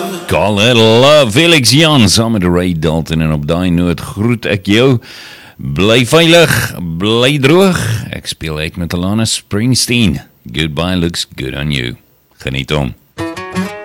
Call it love. Felix Jan saam met Ray Dalton en op daai noot groet ek jou. Bly veilig, bly droog. Ek speel uit met Alanis Springsteen. Goodbye looks good on you. Geniet hom.